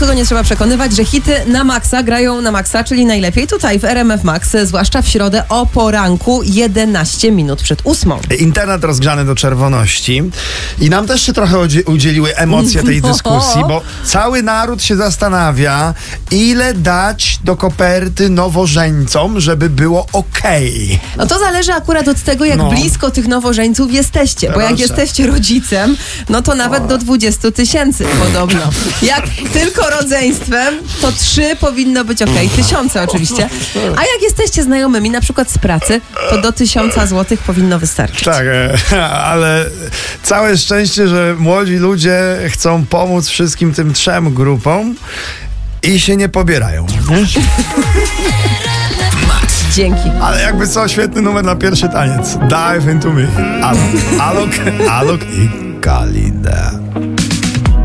nikogo nie trzeba przekonywać, że hity na maksa grają na maksa, czyli najlepiej tutaj w RMF Max, zwłaszcza w środę o poranku 11 minut przed 8. Internet rozgrzany do czerwoności i nam też się trochę udzieliły emocje tej dyskusji, bo cały naród się zastanawia, ile dać do koperty nowożeńcom, żeby było okej. No to zależy akurat od tego, jak blisko tych nowożeńców jesteście, bo jak Proszę. jesteście rodzicem, no to nawet do 20 000 podobno. Jak tylko rodzeństwem, to 3 powinno być okej. 1000 oczywiście. A jak jesteście znajomymi, na przykład z pracy, to do 1000 zł powinno wystarczyć. Tak, ale całe szczęście, że młodzi ludzie chcą pomóc wszystkim tym 3 grupom i się nie pobierają. Dzięki. Ale jakby co, świetny numer na pierwszy taniec. Dive into me. Alok i Kalida.